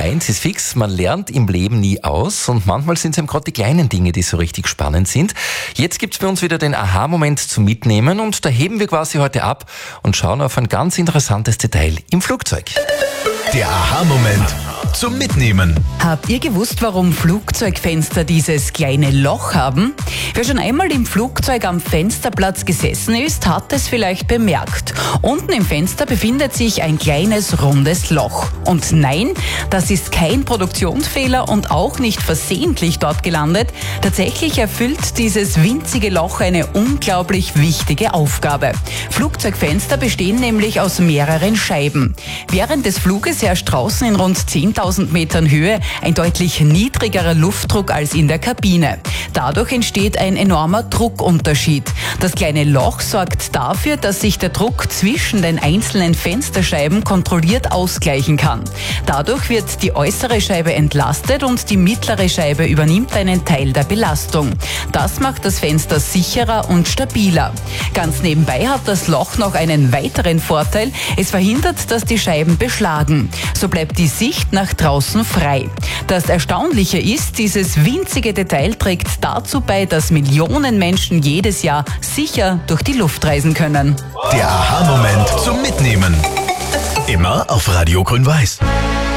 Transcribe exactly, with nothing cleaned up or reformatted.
eins ist fix, man lernt im Leben nie aus und manchmal sind es eben gerade die kleinen Dinge, die so richtig spannend sind. Jetzt gibt's bei uns wieder den Aha-Moment zum Mitnehmen und da heben wir quasi heute ab und schauen auf ein ganz interessantes Detail im Flugzeug. Der Aha-Moment zum Mitnehmen. Habt ihr gewusst, warum Flugzeugfenster dieses kleine Loch haben? Wer schon einmal im Flugzeug am Fensterplatz gesessen ist, hat es vielleicht bemerkt. Unten im Fenster befindet sich ein kleines rundes Loch. Und nein, das ist kein Produktionsfehler und auch nicht versehentlich dort gelandet. Tatsächlich erfüllt dieses winzige Loch eine unglaublich wichtige Aufgabe. Flugzeugfenster bestehen nämlich aus mehreren Scheiben. Während des Fluges herrscht draußen in rund zehntausend Metern Höhe ein deutlich niedrigerer Luftdruck als in der Kabine. Dadurch entsteht ein enormer Druckunterschied. Das kleine Loch sorgt dafür, dass sich der Druck zwischen den einzelnen Fensterscheiben kontrolliert ausgleichen kann. Dadurch wird die äußere Scheibe entlastet und die mittlere Scheibe übernimmt einen Teil der Belastung. Das macht das Fenster sicherer und stabiler. Ganz nebenbei hat das Loch noch einen weiteren Vorteil. Es verhindert, dass die Scheiben beschlagen. So bleibt die Sicht nach draußen frei. Das Erstaunliche ist, dieses winzige Detail trägt dazu bei, dass Millionen Menschen jedes Jahr sicher durch die Luft reisen können. Der Aha-Moment zum Mitnehmen. Immer auf Radio Grün-Weiß.